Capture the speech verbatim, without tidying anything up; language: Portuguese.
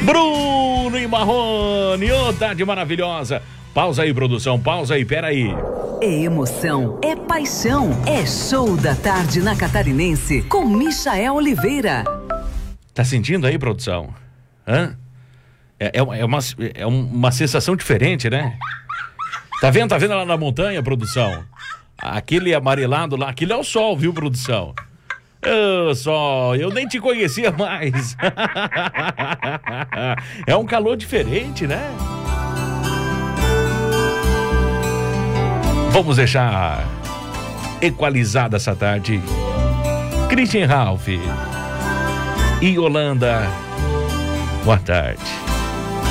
Bruno e Marrone, ô, tarde maravilhosa. Pausa aí, produção, pausa aí, peraí. É emoção, é paixão, é show da tarde na Catarinense com Michael Oliveira. Tá sentindo aí, produção? Hã? É, é, é, uma, é uma sensação diferente, né? Tá vendo? Tá vendo lá na montanha, produção? Aquele amarelado lá, aquilo é o sol, viu, produção? Ô, sol, eu nem te conhecia mais. É um calor diferente, né? Vamos deixar equalizada essa tarde. Christian Ralph e Yolanda, boa tarde.